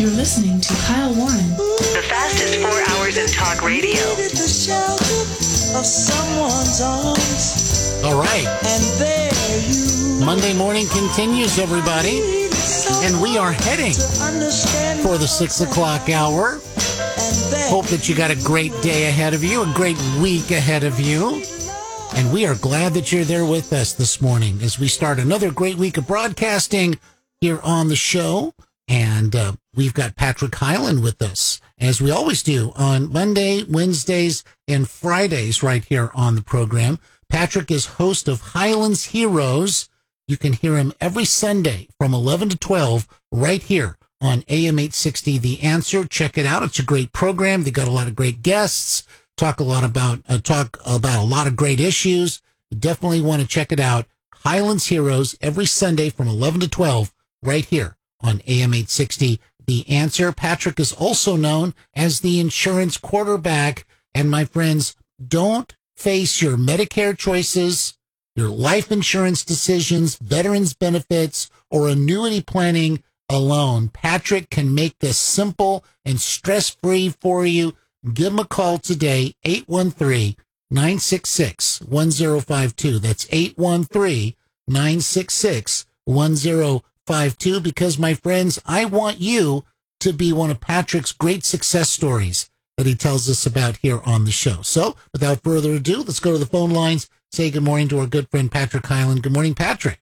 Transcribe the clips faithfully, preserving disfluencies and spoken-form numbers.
You're listening to Kyle Warren. The fastest four hours in talk radio. The shelter of someone's arms. All right. And there you Monday morning continues, everybody. And we are heading for the six o'clock hour. Hope that you got a great day ahead of you, a great week ahead of you. And we are glad that you're there with us this morning as we start another great week of broadcasting here on the show. And uh, we've got Patrick Hyland with us, as we always do on Monday, Wednesdays, and Fridays right here on the program. Patrick is host of Highlands Heroes. You can hear him every Sunday from eleven to twelve right here on A M eight sixty The Answer. Check it out. It's a great program. They got a lot of great guests, talk a lot about, uh, talk about a lot of great issues. You definitely want to check it out. Highlands Heroes every Sunday from eleven to twelve right here on A M eight sixty The Answer. Patrick is also known as the insurance quarterback. And my friends, don't face your Medicare choices, your life insurance decisions, veterans benefits, or annuity planning alone. Patrick can make this simple and stress-free for you. Give him a call today, eight one three, nine six six, one zero five two. That's eight one three, nine six six, one zero five two. Because, my friends, I want you to be one of Patrick's great success stories that he tells us about here on the show. So, without further ado, let's go to the phone lines. Say good morning to our good friend Patrick Hyland. Good morning, Patrick.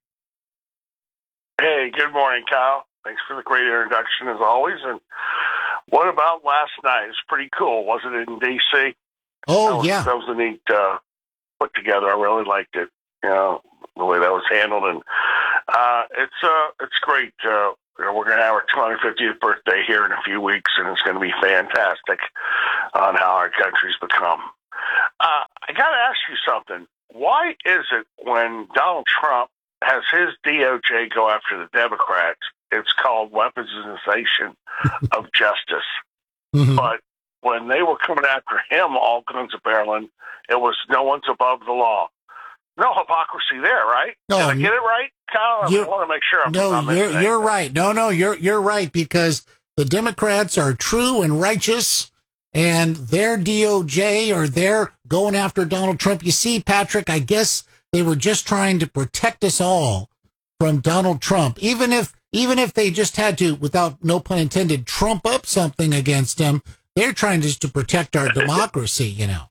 Hey, good morning, Kyle. Thanks for the great introduction, as always. And what about last night? It's pretty cool, wasn't it, in D C? Oh, that was, yeah. That was a neat uh, put together. I really liked it, you know, the way that was handled. And uh, it's uh, it's great. Uh, you know, we're going to have our two hundred fiftieth birthday here in a few weeks, and it's going to be fantastic on how our country's become. Uh, I got to ask you something. Why is it when Donald Trump has his D O J go after the Democrats, it's called weaponization of justice? Mm-hmm. But when they were coming after him, all guns a-barreling, it was no one's above the law. No hypocrisy there, right? No, Did I get it right, Kyle? I want to make sure I'm No, not you're, missing you're anything. right. No, no, you're, you're right, because the Democrats are true and righteous, and their D O J, or they're going after Donald Trump. You see, Patrick, I guess they were just trying to protect us all from Donald Trump. Even if, even if they just had to, without no pun intended, trump up something against him, they're trying just to protect our democracy, you know.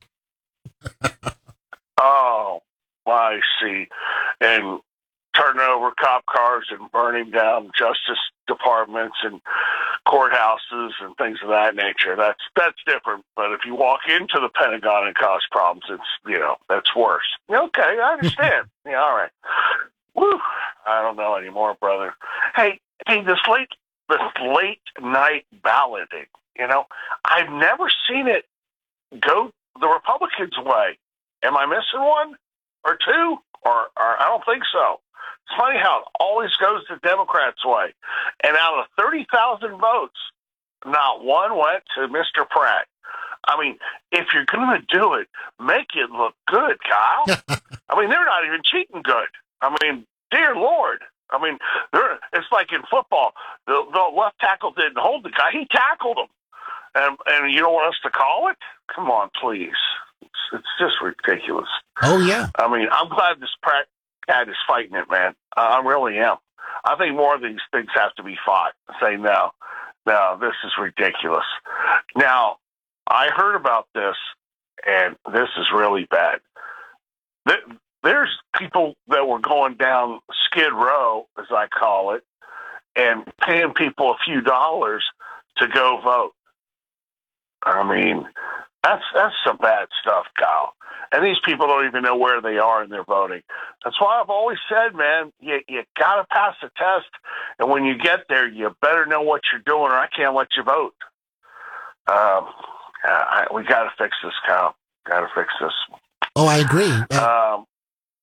Oh, I see. And turning over cop cars and burning down justice departments and courthouses and things of that nature. That's that's different. But if you walk into the Pentagon and cause problems, it's, you know, that's worse. Okay, I understand. Yeah, all right. Woo. I don't know anymore, brother. Hey, hey, this late this late night balloting, you know, I've never seen it go the Republicans' way. Am I missing one or two? Or, or I don't think so. It's funny how it always goes the Democrats' way. And out of thirty thousand votes, not one went to Mister Pratt. I mean, if you're going to do it, make it look good, Kyle. I mean, they're not even cheating good. I mean, dear Lord. I mean, they're, it's like in football. The, the left tackle didn't hold the guy. He tackled him. And, and you don't want us to call it? Come on, please. It's, it's just ridiculous. Oh, yeah. I mean, I'm glad this Pratt cat is fighting it, man. Uh, I really am. I think more of these things have to be fought. Say, no, no, this is ridiculous. Now, I heard about this, and this is really bad. There's people that were going down Skid Row, as I call it, and paying people a few dollars to go vote. I mean, that's that's some bad stuff, Kyle. And these people don't even know where they are in their voting. That's why I've always said, man, you, you got to pass the test. And when you get there, you better know what you're doing, or I can't let you vote. Um, I, we got to fix this, Kyle. Got to fix this. Oh, I agree. Uh- Um,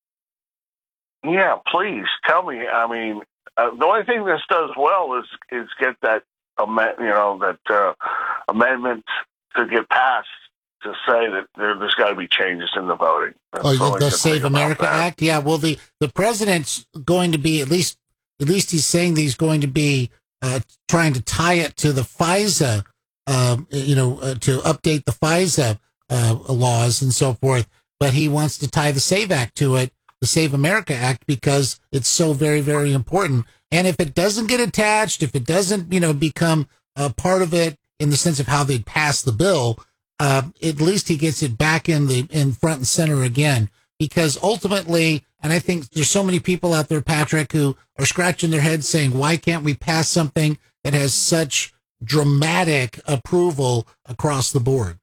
yeah, please tell me. I mean, uh, the only thing this does well is is get that, amend, you know, that uh, amendment to get passed to say that there, there's got to be changes in the voting. That's oh, the, the, the Save America that. Act. Yeah. Well, the the president's going to be at least at least he's saying that he's going to be uh, trying to tie it to the FISA, uh, you know, uh, to update the FISA uh, laws and so forth. But he wants to tie the SAVE Act to it, the Save America Act, because it's so very, very important. And if it doesn't get attached, if it doesn't, you know, become a part of it in the sense of how they pass the bill, uh, at least he gets it back in the in front and center again. Because ultimately, and I think there's so many people out there, Patrick, who are scratching their heads saying, why can't we pass something that has such dramatic approval across the board?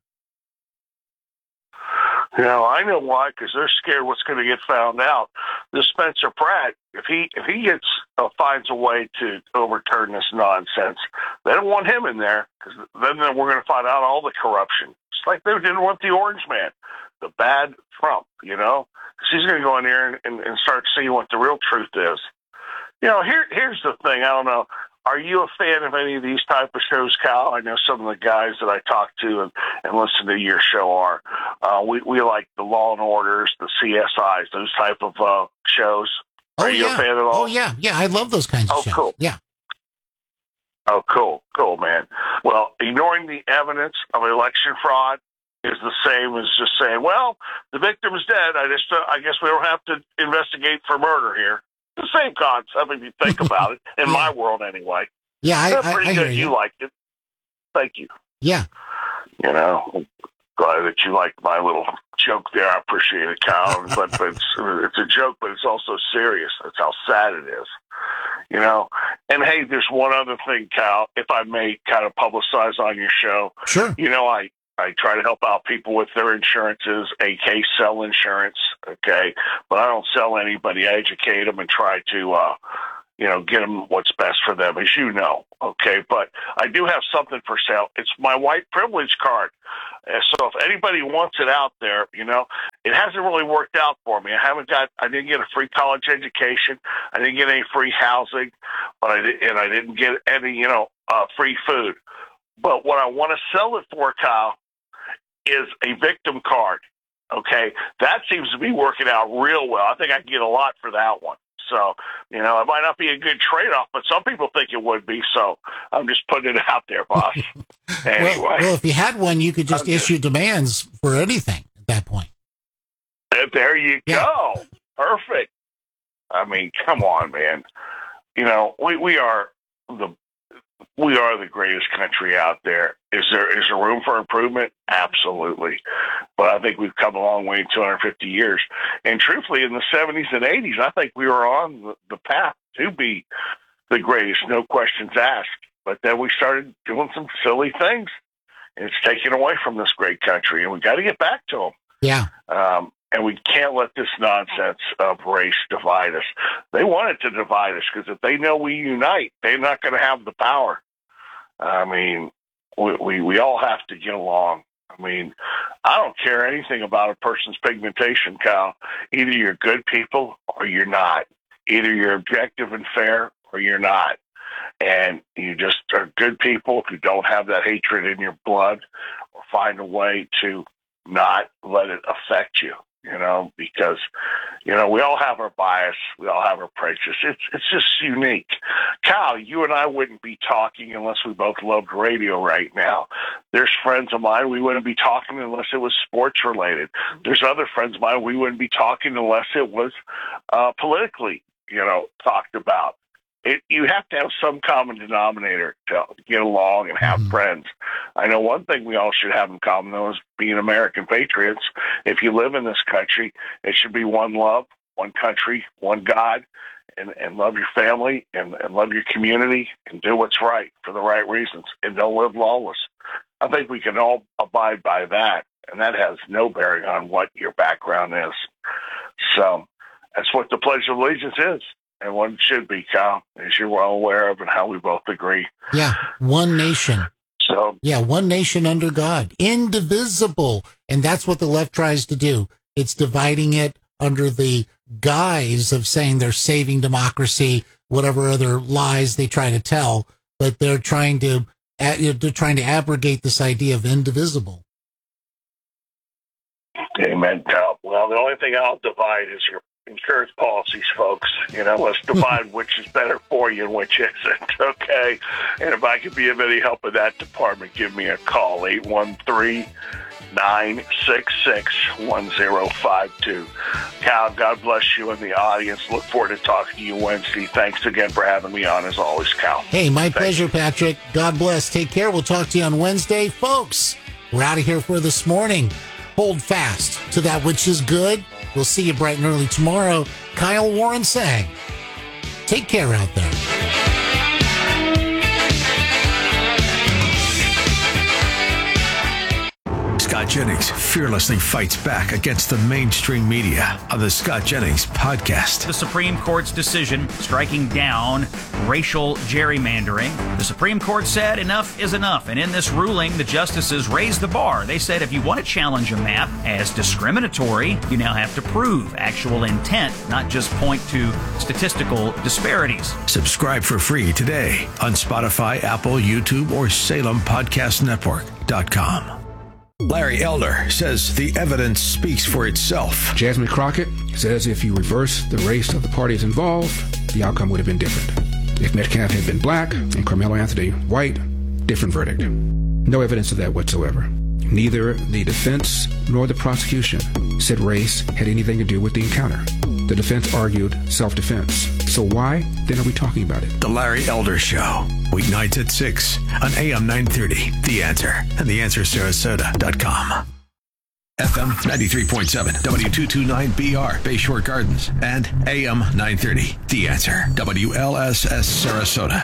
You know, I know why, because they're scared what's going to get found out. This Spencer Pratt, if he if he gets uh, finds a way to overturn this nonsense, they don't want him in there, because then, then we're going to find out all the corruption. It's like they didn't want the Orange Man, the bad Trump, you know? Because he's going to go in there and, and, and start seeing what the real truth is. You know, here here's the thing. I don't know. Are you a fan of any of these type of shows, Cal? I know some of the guys that I talk to and, and listen to your show are. Uh, we, we like the Law and Orders, the C S Is, those type of uh, shows. Are oh, you yeah. a fan of all? Oh, yeah. Yeah, I love those kinds oh, of shows. Cool. Yeah. Oh, cool. Cool, man. Well, ignoring the evidence of election fraud is the same as just saying, well, the victim is dead. I just, uh, I guess we don't have to investigate for murder here. The same concept if you think about it, in yeah. my world anyway. Yeah, I, That's I, pretty I good. hear you. You liked it. Thank you. Yeah. You know, glad that you liked my little joke there. I appreciate it, Kyle. but but it's, it's a joke, but it's also serious. That's how sad it is. You know, and hey, there's one other thing, Cal, if I may kind of publicize on your show. Sure. You know, I, I try to help out people with their insurances, A K sell insurance, okay? But I don't sell anybody. I educate them and try to, uh, you know, get them what's best for them, as you know, okay? But I do have something for sale. It's my white privilege card. Uh, so if anybody wants it out there, you know, it hasn't really worked out for me. I haven't got, I didn't get a free college education. I didn't get any free housing, but I did, and I didn't get any, you know, uh, free food. But what I want to sell it for, Kyle, is a victim card, okay? That seems to be working out real well. I think I can get a lot for that one. So, you know, it might not be a good trade-off, but some people think it would be, so I'm just putting it out there, boss. Anyway. well, well, if you had one, you could just I'm issue just, demands for anything at that point. There you yeah. go. Perfect. I mean, come on, man. You know, we, we are the we are the greatest country out there. Is there is there room for improvement? Absolutely. But I think we've come a long way in two hundred fifty years. And truthfully, in the seventies and eighties, I think we were on the, the path to be the greatest, no questions asked. But then we started doing some silly things, and it's taken away from this great country, and we got to get back to them. Yeah. Um, and we can't let this nonsense of race divide us. They wanted to divide us because if they know we unite, they're not going to have the power. I mean, we, we, we all have to get along. I mean, I don't care anything about a person's pigmentation, Kyle. Either you're good people or you're not. Either you're objective and fair or you're not. And you just are good people who don't have that hatred in your blood, or find a way to not let it affect you, you know, because, you know, we all have our bias. We all have our prejudice. It's it's just unique. Cal, you and I wouldn't be talking unless we both loved radio right now. There's friends of mine, we wouldn't be talking unless it was sports related. There's other friends of mine, we wouldn't be talking unless it was uh, politically, you know, talked about. It, you have to have some common denominator to get along and have mm-hmm. friends. I know one thing we all should have in common, though, is being American patriots. If you live in this country, it should be one love, one country, one God, and, and love your family and, and love your community and do what's right for the right reasons and don't live lawless. I think we can all abide by that, and that has no bearing on what your background is. So that's what the Pledge of Allegiance is. And what it should be, Kyle, as you're well aware of and how we both agree. Yeah, one nation. So yeah, one nation under God, indivisible. And that's what the left tries to do. It's dividing it under the guise of saying they're saving democracy, whatever other lies they try to tell. But they're trying to they're trying to abrogate this idea of indivisible. Amen, Kyle. Well, the only thing I'll divide is your insurance policies, folks. You know, let's divide which is better for you and which isn't, okay? And if I can be of any help in that department, give me a call, eight one three, nine six six, one zero five two. Cal, God bless you and the audience. Look forward to talking to you Wednesday. Thanks again for having me on, as always, Cal. Hey, my Thanks. pleasure, Patrick. God bless. Take care. We'll talk to you on Wednesday. Folks, we're out of here for this morning. Hold fast to that which is good. We'll see you bright and early tomorrow. Kyle Warren saying, take care out there. Scott Jennings fearlessly fights back against the mainstream media on the Scott Jennings podcast. The Supreme Court's decision striking down racial gerrymandering. The Supreme Court said enough is enough. And in this ruling, the justices raised the bar. They said if you want to challenge a map as discriminatory, you now have to prove actual intent, not just point to statistical disparities. Subscribe for free today on Spotify, Apple, YouTube, or Salem Podcast Network dot com. Larry Elder says the evidence speaks for itself. Jasmine Crockett says if you reverse the race of the parties involved, the outcome would have been different. If Metcalf had been black and Carmelo Anthony white, different verdict. No evidence of that whatsoever. Neither the defense nor the prosecution said race had anything to do with the encounter. The defense argued self-defense. So why then are we talking about it? The Larry Elder Show, weeknights at six on A M nine thirty. The Answer and the answer sarasota dot com. F M ninety-three point seven, W two twenty-nine B R, Bayshore Gardens, and A M nine thirty. The Answer, W L S S Sarasota.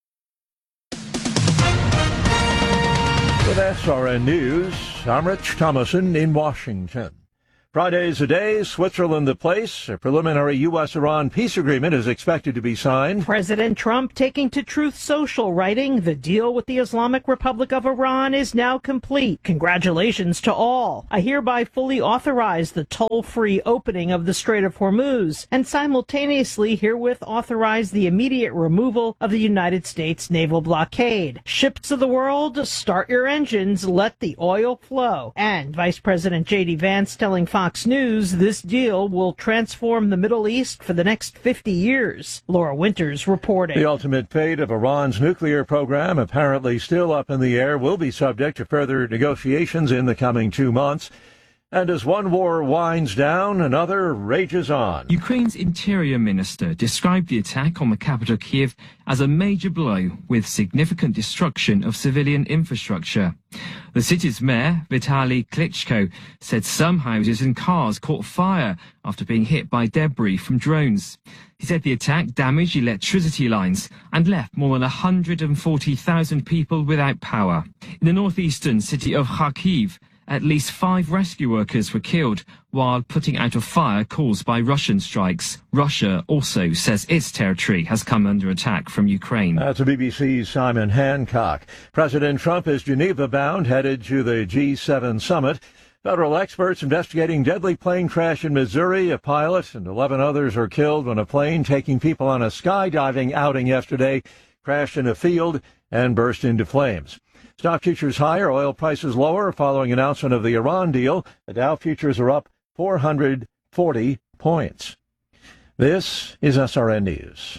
With S R N News, I'm Rich Thomason in Washington. Friday's a day, Switzerland the place. A preliminary U S Iran peace agreement is expected to be signed. President Trump taking to Truth Social, writing, the deal with the Islamic Republic of Iran is now complete. Congratulations to all. I hereby fully authorize the toll-free opening of the Strait of Hormuz and simultaneously herewith authorize the immediate removal of the United States naval blockade. Ships of the world, start your engines, let the oil flow. And Vice President J D Vance telling Fox Fox News, this deal will transform the Middle East for the next fifty years. Laura Winters reporting. The ultimate fate of Iran's nuclear program, apparently still up in the air, will be subject to further negotiations in the coming two months. And as one war winds down, another rages on. Ukraine's interior minister described the attack on the capital Kyiv as a major blow with significant destruction of civilian infrastructure. The city's mayor, Vitaly Klitschko, said some houses and cars caught fire after being hit by debris from drones. He said the attack damaged electricity lines and left more than one hundred forty thousand people without power. In the northeastern city of Kharkiv, at least five rescue workers were killed while putting out a fire caused by Russian strikes. Russia also says its territory has come under attack from Ukraine. That's a B B C's Simon Hancock. President Trump is Geneva-bound, headed to the G seven summit. Federal experts investigating deadly plane crash in Missouri. A pilot and eleven others are killed when a plane taking people on a skydiving outing yesterday crashed in a field and burst into flames. Stock futures higher, oil prices lower following announcement of the Iran deal. The Dow futures are up four hundred forty points. This is S R N News.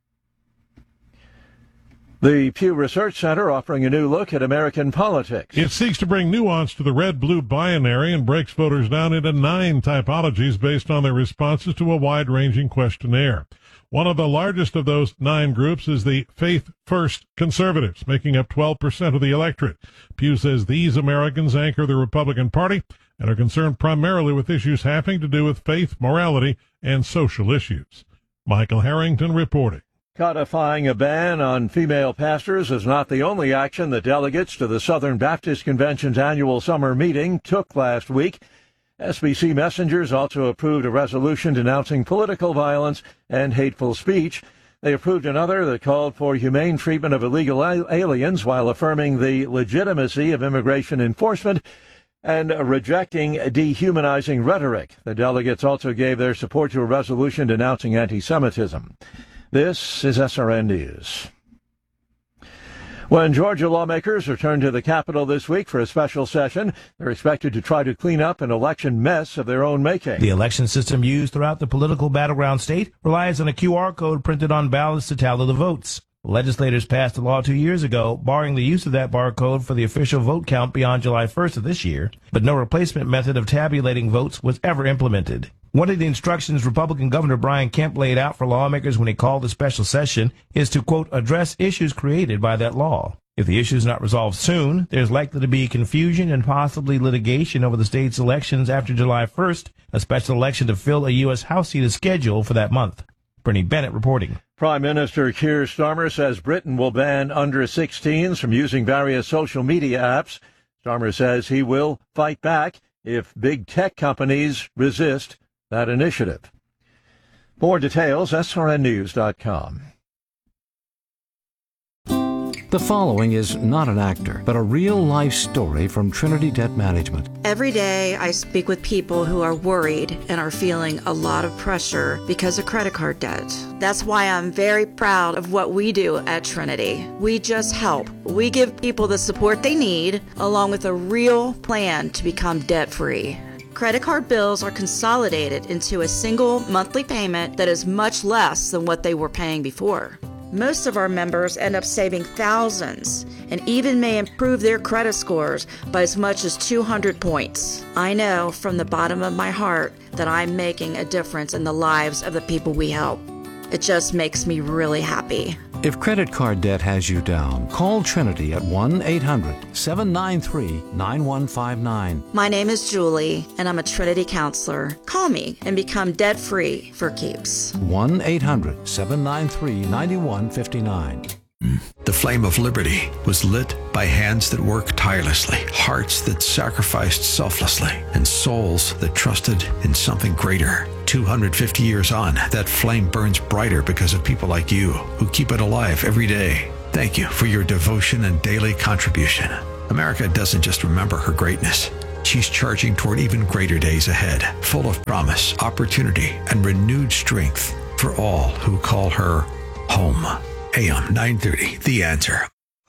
The Pew Research Center offering a new look at American politics. It seeks to bring nuance to the red-blue binary and breaks voters down into nine typologies based on their responses to a wide-ranging questionnaire. One of the largest of those nine groups is the Faith First conservatives, making up twelve percent of the electorate. Pew says these Americans anchor the Republican Party and are concerned primarily with issues having to do with faith, morality, and social issues. Michael Harrington reporting. Codifying a ban on female pastors is not the only action the delegates to the Southern Baptist Convention's annual summer meeting took last week. S B C Messengers also approved a resolution denouncing political violence and hateful speech. They approved another that called for humane treatment of illegal aliens while affirming the legitimacy of immigration enforcement and rejecting dehumanizing rhetoric. The delegates also gave their support to a resolution denouncing anti-Semitism. This is S R N News. When Georgia lawmakers return to the Capitol this week for a special session, they're expected to try to clean up an election mess of their own making. The election system used throughout the political battleground state relies on a Q R code printed on ballots to tally the votes. Legislators passed a law two years ago barring the use of that barcode for the official vote count beyond July first of this year, but no replacement method of tabulating votes was ever implemented. One of the instructions Republican Governor Brian Kemp laid out for lawmakers when he called a special session is to, quote, address issues created by that law. If the issue is not resolved soon, there's likely to be confusion and possibly litigation over the state's elections after July first. A special election to fill a U S House seat is scheduled for that month. Bernie Bennett reporting. Prime Minister Keir Starmer says Britain will ban under sixteens from using various social media apps. Starmer says he will fight back if big tech companies resist that initiative. More details, S R N news dot com. The following is not an actor, but a real-life story from Trinity Debt Management. Every day I speak with people who are worried and are feeling a lot of pressure because of credit card debt. That's why I'm very proud of what we do at Trinity. We just help. We give people the support they need, along with a real plan to become debt-free. Credit card bills are consolidated into a single monthly payment that is much less than what they were paying before. Most of our members end up saving thousands and even may improve their credit scores by as much as two hundred points. I know from the bottom of my heart that I'm making a difference in the lives of the people we help. It just makes me really happy. If credit card debt has you down, call Trinity at one eight hundred seven nine three nine one five nine. My name is Julie, and I'm a Trinity counselor. Call me and become debt-free for keeps. one eight hundred seven nine three nine one five nine. The flame of liberty was lit by hands that worked tirelessly, hearts that sacrificed selflessly, and souls that trusted in something greater. two hundred fifty years on, that flame burns brighter because of people like you who keep it alive every day. Thank you for your devotion and daily contribution. America doesn't just remember her greatness. She's charging toward even greater days ahead, full of promise, opportunity, and renewed strength for all who call her home. A M nine thirty, The Answer.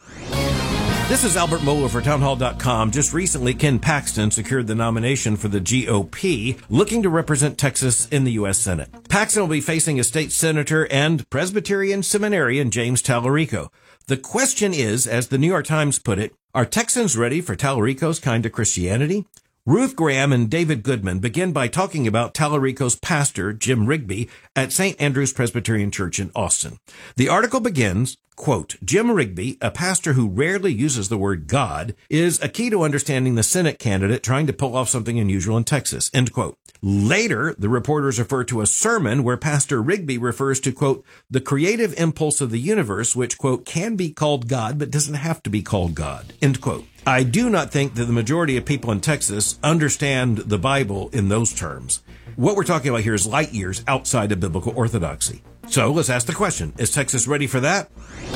This is Albert Mohler for townhall dot com. Just recently, Ken Paxton secured the nomination for the G O P, looking to represent Texas in the U S Senate. Paxton will be facing a state senator and Presbyterian seminarian James Tallarico. The question is, as the New York Times put it, are Texans ready for Tallarico's kind of Christianity? Ruth Graham and David Goodman begin by talking about Tallarico's pastor, Jim Rigby, at Saint Andrew's Presbyterian Church in Austin. The article begins, quote, Jim Rigby, a pastor who rarely uses the word God, is a key to understanding the Senate candidate trying to pull off something unusual in Texas, end quote. Later, the reporters refer to a sermon where Pastor Rigby refers to, quote, the creative impulse of the universe, which, quote, can be called God, but doesn't have to be called God, end quote. I do not think that the majority of people in Texas understand the Bible in those terms. What we're talking about here is light years outside of biblical orthodoxy. So let's ask the question, is Texas ready for that?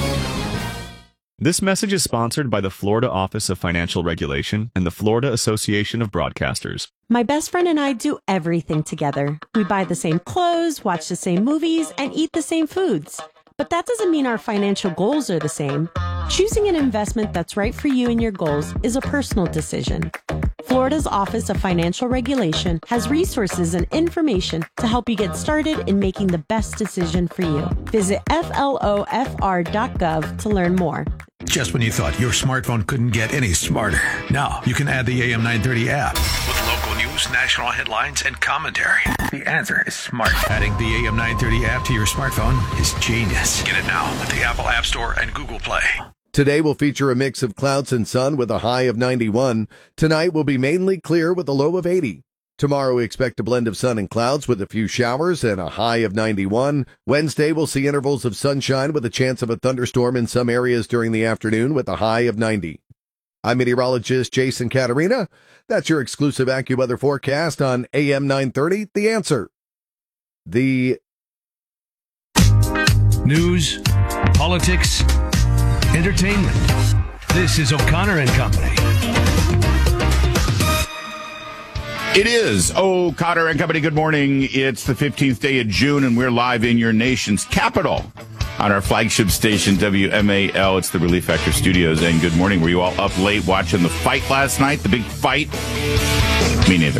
This message is sponsored by the Florida Office of Financial Regulation and the Florida Association of Broadcasters. My best friend and I do everything together. We buy the same clothes, watch the same movies, and eat the same foods. But that doesn't mean our financial goals are the same. Choosing an investment that's right for you and your goals is a personal decision. Florida's Office of Financial Regulation has resources and information to help you get started in making the best decision for you. Visit F L O F R dot gov to learn more. Just when you thought your smartphone couldn't get any smarter, now you can add the A M nine thirty app with local news, national headlines, and commentary. The answer is smart. Adding the A M nine thirty app to your smartphone is genius. Get it now at the Apple App Store and Google Play. Today will feature a mix of clouds and sun with a high of ninety-one. Tonight will be mainly clear with a low of eighty. Tomorrow we expect a blend of sun and clouds with a few showers and a high of ninety-one. Wednesday we'll see intervals of sunshine with a chance of a thunderstorm in some areas during the afternoon with a high of ninety. I'm meteorologist Jason Caterina. That's your exclusive AccuWeather forecast on A M nine thirty, The Answer. The news, politics, entertainment. This is O'Connor and Company. It is O'Connor and Company. Good morning. It's the fifteenth day of June, and we're live in your nation's capital. on our flagship station, W M A L. It's the Relief Factor Studios. And good morning. Were you all up late watching the fight last night? The big fight? Me neither.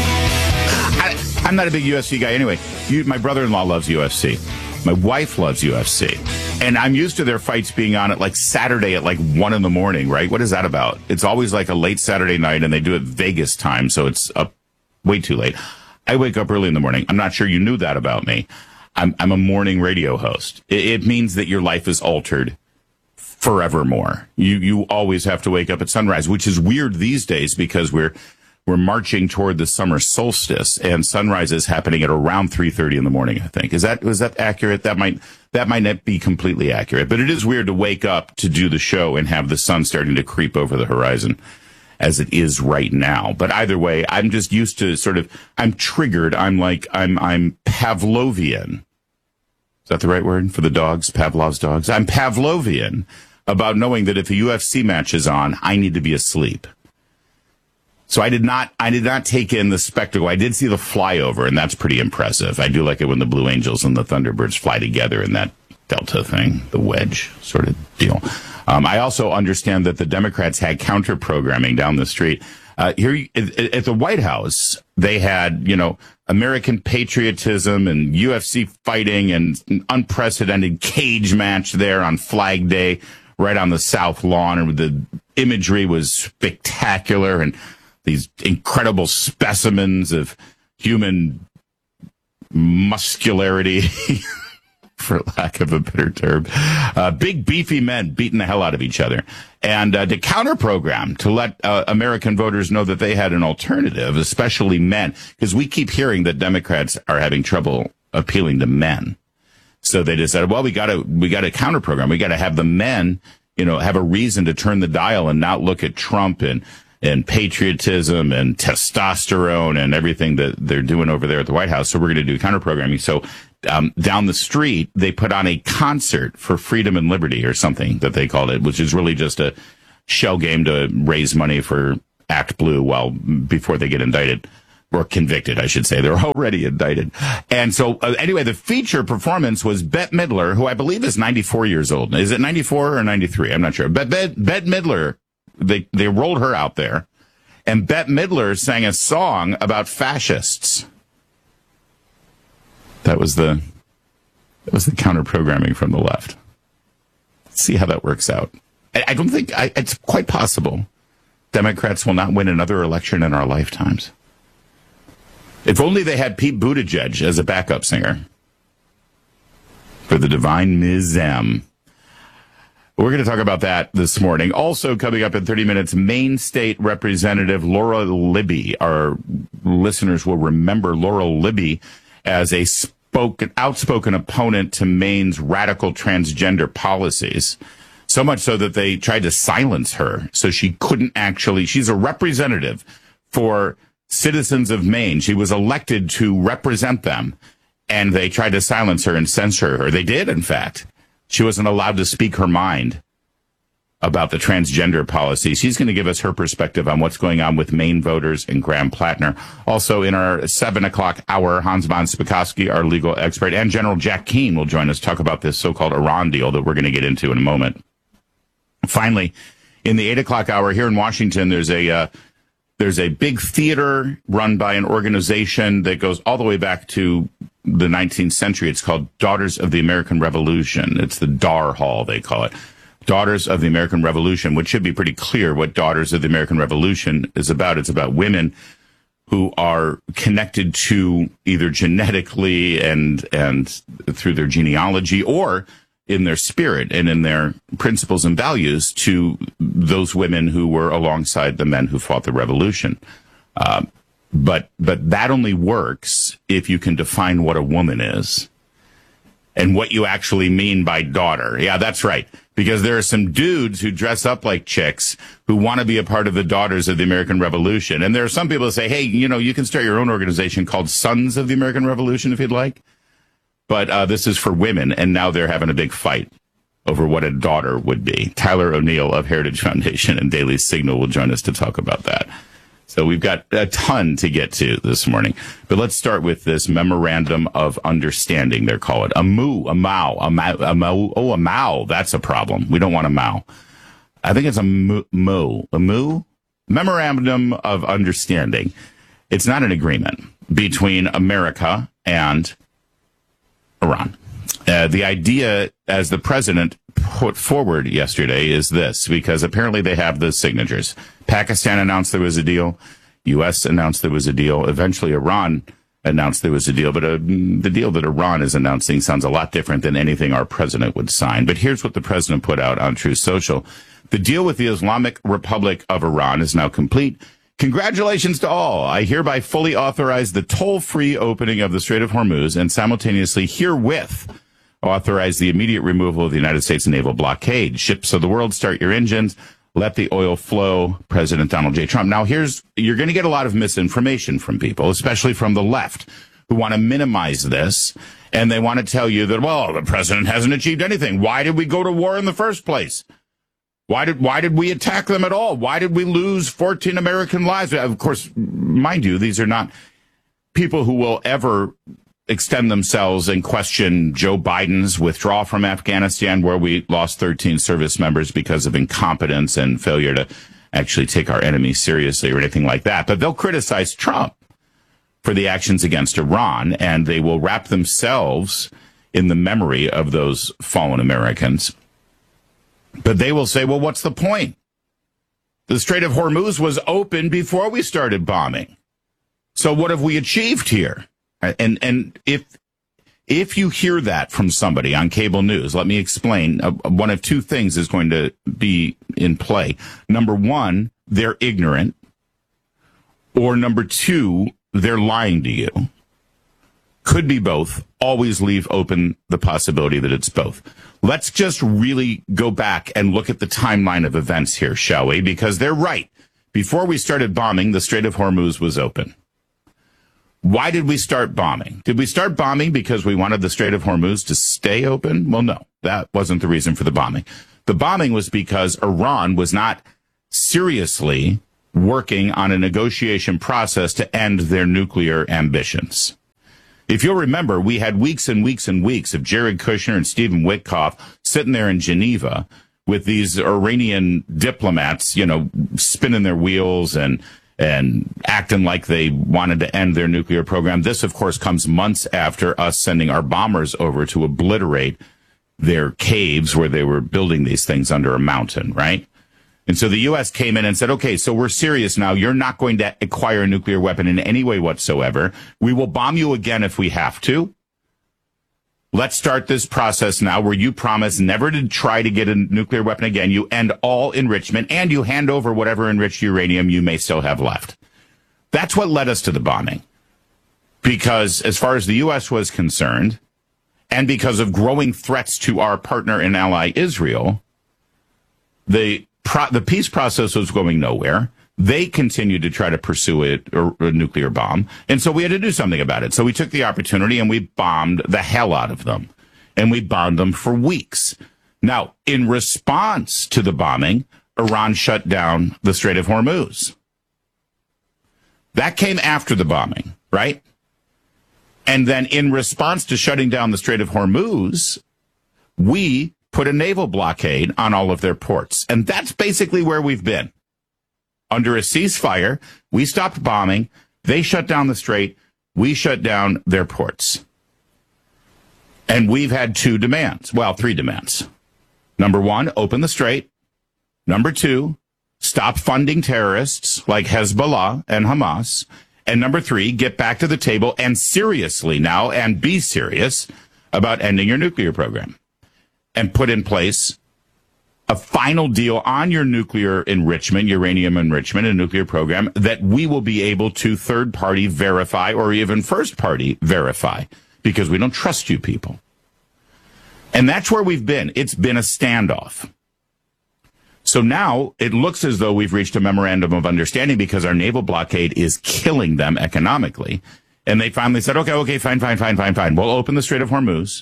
I, I'm not a big U F C guy anyway. You, my brother-in-law loves U F C. My wife loves U F C. And I'm used to their fights being on at like Saturday at like one in the morning, right? What is that about? It's always like a late Saturday night, and they do it Vegas time, so it's up way too late. I wake up early in the morning. I'm not sure you knew that about me. I'm, I'm a morning radio host. It, it means that your life is altered forevermore. You you always have to wake up at sunrise, which is weird these days because we're we're marching toward the summer solstice, and sunrise is happening at around three thirty in the morning, I think. Is that is that accurate? That might that might not be completely accurate, but it is weird to wake up to do the show and have the sun starting to creep over the horizon as it is right now. But either way, I'm just used to sort of I'm triggered. I'm like I'm I'm Pavlovian. Is that the right word for the dogs? Pavlov's dogs? I'm Pavlovian about knowing that if a U F C match is on, I need to be asleep. So I did not, I did not take in the spectacle. I did see the flyover, and that's pretty impressive. I do like it when the Blue Angels and the Thunderbirds fly together in that Delta thing, the wedge sort of deal. Um, I also understand that the Democrats had counter programming down the street. Uh, here at, at the White House, they had, you know, American patriotism and U F C fighting and an unprecedented cage match there on Flag Day, right on the South Lawn, and the imagery was spectacular, and these incredible specimens of human muscularity, for lack of a better term. Uh, big, beefy men beating the hell out of each other. And uh, to counter-program, to let uh, American voters know that they had an alternative, especially men, because we keep hearing that Democrats are having trouble appealing to men. So they decided, well, we got to we got to counter-program. We got to have the men, you know, have a reason to turn the dial and not look at Trump and and patriotism and testosterone and everything that they're doing over there at the White House. So we're going to do counter-programming. So um, down the street, they put on a concert for freedom and liberty or something that they called it, which is really just a shell game to raise money for Act Blue while before they get indicted. Or convicted, I should say. They're already indicted. And so, uh, anyway, the feature performance was Bette Midler, who I believe is ninety-four years old. Is it ninety-four or ninety-three? I'm not sure. But Bette, Bette Midler, they, they rolled her out there. And Bette Midler sang a song about fascists. That was the, that was the counter-programming from the left. Let's see how that works out. I, I don't think, I, it's quite possible Democrats will not win another election in our lifetimes. If only they had Pete Buttigieg as a backup singer for the divine Miz M. We're going to talk about that this morning. Also coming up in thirty minutes, Maine State Representative Laura Libby. Our listeners will remember Laura Libby as a spoken, outspoken opponent to Maine's radical transgender policies. So much so that they tried to silence her. So she couldn't actually, she's a representative for citizens of Maine. She was elected to represent them, and they tried to silence her and censor her. They did, in fact. She wasn't allowed to speak her mind about the transgender policy. She's going to give us her perspective on what's going on with Maine voters and Graham Plattner. Also, in our seven o'clock hour, Hans von Spakovsky, our legal expert, and General Jack Keane will join us to talk about this so-called Iran deal that we're going to get into in a moment. Finally, in the eight o'clock hour here in Washington, there's a uh, There's a big theater run by an organization that goes all the way back to the nineteenth century. It's called Daughters of the American Revolution. It's the D A R Hall, they call it. Daughters of the American Revolution, which should be pretty clear what Daughters of the American Revolution is about. It's about women who are connected to either genetically and and through their genealogy or in their spirit and in their principles and values to those women who were alongside the men who fought the revolution. Uh, but but that only works if you can define what a woman is and what you actually mean by daughter. Yeah, that's right. Because there are some dudes who dress up like chicks who want to be a part of the Daughters of the American Revolution. And there are some people that say, hey, you know, you can start your own organization called Sons of the American Revolution if you'd like. But uh, this is for women, and now they're having a big fight over what a daughter would be. Tyler O'Neill of Heritage Foundation and Daily Signal will join us to talk about that. So we've got a ton to get to this morning. But let's start with this memorandum of understanding, they're calling it. A moo, a mao, a mao, a mao. Oh, a mao. That's a problem. We don't want a mao. I think it's a moo, moo. A moo? Memorandum of understanding. It's not an agreement between America and Iran. Uh, the idea, as the president put forward yesterday, is this, because apparently they have the signatures. Pakistan announced there was a deal. U S announced there was a deal. Eventually, Iran announced there was a deal. But uh, the deal that Iran is announcing sounds a lot different than anything our president would sign. But here's what the president put out on Truth Social. The deal with the Islamic Republic of Iran is now complete. Congratulations to all. I hereby fully authorize the toll-free opening of the Strait of Hormuz and simultaneously herewith authorize the immediate removal of the United States naval blockade. Ships of the world, start your engines. Let the oil flow. President Donald J. Trump. Now, here's, you're going to get a lot of misinformation from people, especially from the left, who want to minimize this. And they want to tell you that, well, the president hasn't achieved anything. Why did we go to war in the first place? Why did why did we attack them at all? Why did we lose fourteen American lives? Of course, mind you, these are not people who will ever extend themselves and question Joe Biden's withdrawal from Afghanistan, where we lost thirteen service members because of incompetence and failure to actually take our enemies seriously or anything like that. But they'll criticize Trump for the actions against Iran, and they will wrap themselves in the memory of those fallen Americans. But they will say, well, what's the point? The Strait of Hormuz was open before we started bombing. So what have we achieved here? And and if if you hear that from somebody on cable news, let me explain. Uh, one of two things is going to be in play. Number one, they're ignorant. Or number two, they're lying to you. Could be both. Always leave open the possibility that it's both. Let's just really go back and look at the timeline of events here, shall we? Because they're right. Before we started bombing, the Strait of Hormuz was open. Why did we start bombing? Did we start bombing because we wanted the Strait of Hormuz to stay open? Well, no, that wasn't the reason for the bombing. The bombing was because Iran was not seriously working on a negotiation process to end their nuclear ambitions. If you'll remember, we had weeks and weeks and weeks of Jared Kushner and Stephen Witkoff sitting there in Geneva with these Iranian diplomats, you know, spinning their wheels and and acting like they wanted to end their nuclear program. This, of course, comes months after us sending our bombers over to obliterate their caves where they were building these things under a mountain, right? And so the U S came in and said, okay, so we're serious now. You're not going to acquire a nuclear weapon in any way whatsoever. We will bomb you again if we have to. Let's start this process now where you promise never to try to get a nuclear weapon again. You end all enrichment and you hand over whatever enriched uranium you may still have left. That's what led us to the bombing. Because as far as the U S was concerned, and because of growing threats to our partner and ally Israel, the Pro- the peace process was going nowhere. They continued to try to pursue it, or a nuclear bomb. And so we had to do something about it. So we took the opportunity and we bombed the hell out of them. And we bombed them for weeks. Now, in response to the bombing, Iran shut down the Strait of Hormuz. That came after the bombing, right? And then in response to shutting down the Strait of Hormuz, we put a naval blockade on all of their ports. And that's basically where we've been. Under a ceasefire, we stopped bombing. They shut down the strait. We shut down their ports. And we've had two demands. Well, three demands. Number one, open the strait. Number two, stop funding terrorists like Hezbollah and Hamas. And number three, get back to the table and seriously now, and be serious about ending your nuclear program. And put in place a final deal on your nuclear enrichment, uranium enrichment, and nuclear program that we will be able to third-party verify or even first-party verify, because we don't trust you people. And that's where we've been. It's been a standoff. So now it looks as though we've reached a memorandum of understanding because our naval blockade is killing them economically. And they finally said, okay, okay, fine, fine, fine, fine, fine. We'll open the Strait of Hormuz.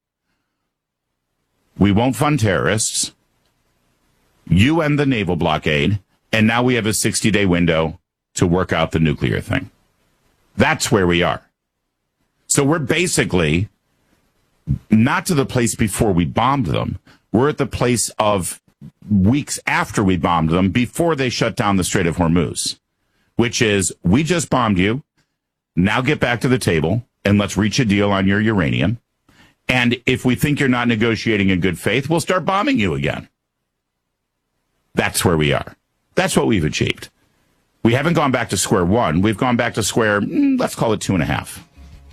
We won't fund terrorists. You end the naval blockade. And now we have a sixty-day window to work out the nuclear thing. That's where we are. So we're basically not to the place before we bombed them. We're at the place of weeks after we bombed them, before they shut down the Strait of Hormuz, which is, we just bombed you. Now get back to the table and let's reach a deal on your uranium. And if we think you're not negotiating in good faith, we'll start bombing you again. That's where we are. That's what we've achieved. We haven't gone back to square one. We've gone back to square, let's call it two and a half.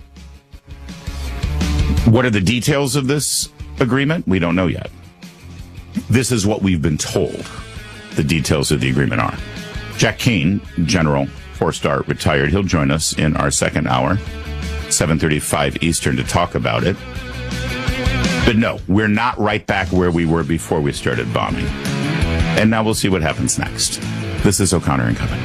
What are the details of this agreement? We don't know yet. This is what we've been told the details of the agreement are. Jack Keane, General, four-star, retired. He'll join us in our second hour, seven thirty-five Eastern, to talk about it. But no, we're not right back where we were before we started bombing. And now we'll see what happens next. This is O'Connor and Company.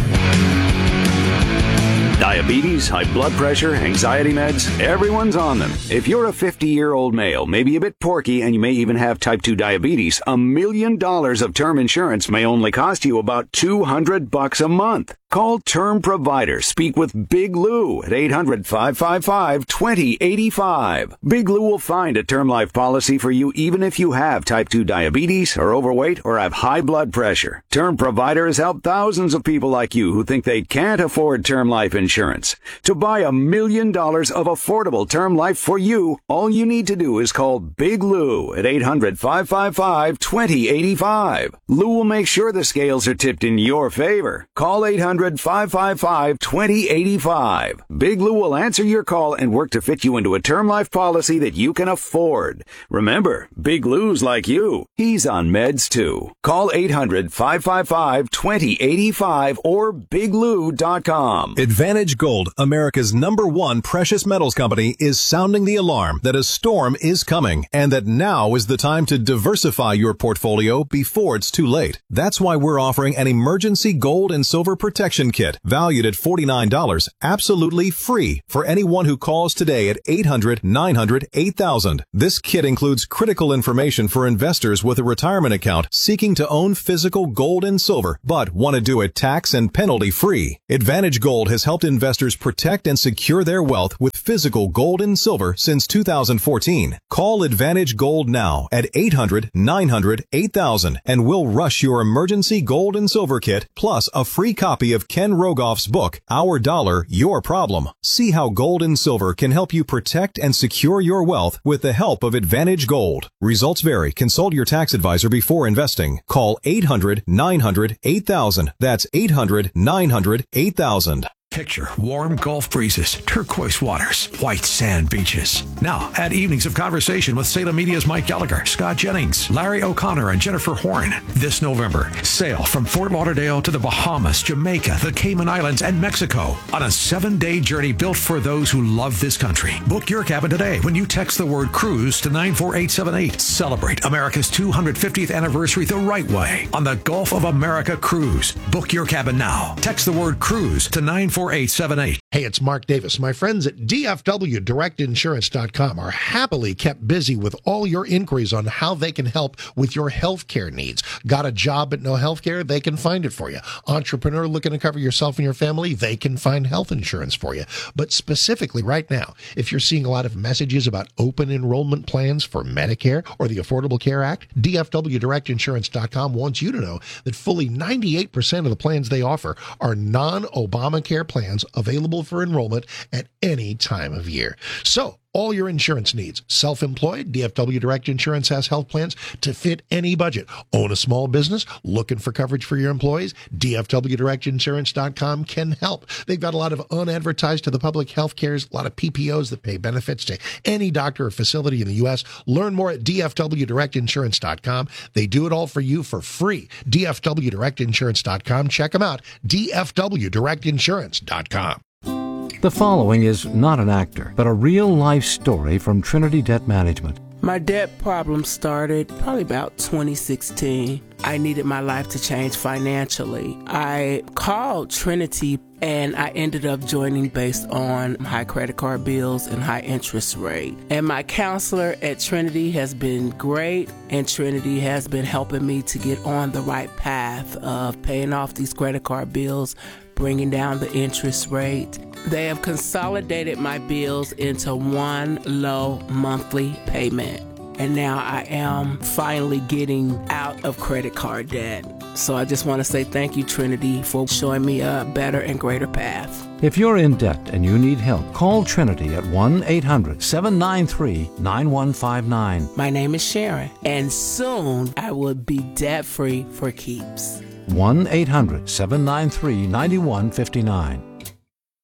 Diabetes, high blood pressure, anxiety meds, everyone's on them. If you're a fifty-year-old male, maybe a bit porky, and you may even have type two diabetes, a million dollars of term insurance may only cost you about two hundred bucks a month. Call Term Provider. Speak with Big Lou at eight hundred, five five five, two zero eight five. Big Lou will find a term life policy for you even if you have type two diabetes, are overweight, or have high blood pressure. Term Provider has helped thousands of people like you who think they can't afford term life insurance. To buy a million dollars of affordable term life for you, all you need to do is call Big Lou at eight hundred, five five five, two zero eight five. Lou will make sure the scales are tipped in your favor. Call eight hundred, five five five, two zero eight five. Big Lou will answer your call and work to fit you into a term life policy that you can afford. Remember, Big Lou's like you. He's on meds too. Call eight hundred, five five five, two zero eight five or big lou dot com. Advantage Gold, America's number one precious metals company, is sounding the alarm that a storm is coming and that now is the time to diversify your portfolio before it's too late. That's why we're offering an emergency gold and silver protection kit valued at forty-nine dollars, absolutely free for anyone who calls today at eight hundred, nine hundred, eight thousand. This kit includes critical information for investors with a retirement account seeking to own physical gold and silver, but want to do it tax and penalty free. Advantage Gold has helped investors protect and secure their wealth with physical gold and silver since two thousand fourteen. Call Advantage Gold now at eight hundred, nine hundred, eight thousand and we'll rush your emergency gold and silver kit plus a free copy of Ken Rogoff's book, Our Dollar, Your Problem. See how gold and silver can help you protect and secure your wealth with the help of Advantage Gold. Results vary. Consult your tax advisor before investing. Call eight hundred, nine hundred, eight thousand. That's eight hundred, nine hundred, eight thousand. Picture warm Gulf breezes, turquoise waters, white sand beaches. Now, add evenings of conversation with Salem Media's Mike Gallagher, Scott Jennings, Larry O'Connor, and Jennifer Horn. This November, sail from Fort Lauderdale to the Bahamas, Jamaica, the Cayman Islands, and Mexico on a seven-day journey built for those who love this country. Book your cabin today when you text the word cruise to nine four eight seven eight. Celebrate America's two hundred fiftieth anniversary the right way on the Gulf of America Cruise. Book your cabin now. Text the word cruise to nine four eight seven eight. Hey, it's Mark Davis. My friends at D F W Direct Insurance dot com are happily kept busy with all your inquiries on how they can help with your health care needs. Got a job but no health care? They can find it for you. Entrepreneur looking to cover yourself and your family? They can find health insurance for you. But specifically right now, if you're seeing a lot of messages about open enrollment plans for Medicare or the Affordable Care Act, D F W Direct Insurance dot com wants you to know that fully ninety-eight percent of the plans they offer are non-Obamacare plans available for enrollment at any time of year. So, all your insurance needs. Self-employed, D F W Direct Insurance has health plans to fit any budget. Own a small business, looking for coverage for your employees? D F W Direct Insurance dot com can help. They've got a lot of unadvertised to the public health cares, a lot of P P Os that pay benefits to any doctor or facility in the U S. Learn more at D F W Direct Insurance dot com. They do it all for you for free. D F W Direct Insurance dot com. Check them out. D F W Direct Insurance dot com. The following is not an actor, but a real-life story from Trinity Debt Management. My debt problem started probably about twenty sixteen. I needed my life to change financially. I called Trinity and I ended up joining based on high credit card bills and high interest rate. And my counselor at Trinity has been great, and Trinity has been helping me to get on the right path of paying off these credit card bills, bringing down the interest rate. They have consolidated my bills into one low monthly payment. And now I am finally getting out of credit card debt. So I just want to say thank you, Trinity, for showing me a better and greater path. If you're in debt and you need help, call Trinity at one eight hundred seven nine three nine one five nine. My name is Sharon, and soon I will be debt-free for keeps. one eight hundred seven nine three nine one five nine.